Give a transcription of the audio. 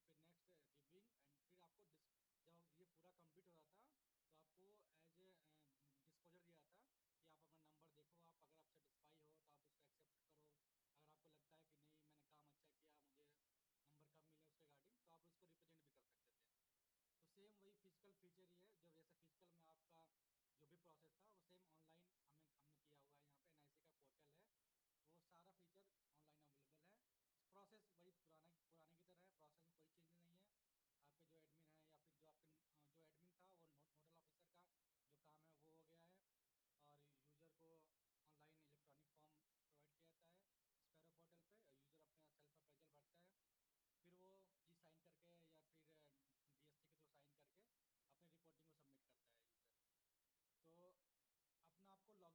फिर next reviewing, and फिर आपको जब ये पूरा कंप्लीट हो रहा था तो आपको एज ए डिस्क्लोजर दिया था कि आप अपना नंबर देखो, आप अगर आप सेटिस्फाई हो तो आप उसको एक्सेप्ट करो। अगर आपको लगता है कि नहीं मैंने काम अच्छा किया, मुझे नंबर कम मिले उसके रिगार्डिंग, तो आप उसको रिप्रेजेंट भी कर सकते थे। तो सेम वही फिजिकल फीचर ही है, जो जैसे फिजिकल में आपका